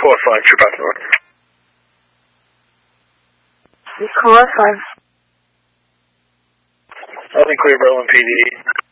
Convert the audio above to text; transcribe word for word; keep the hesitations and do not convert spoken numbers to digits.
four five, trip out north. Four five. Nothing clear, Berlin P D.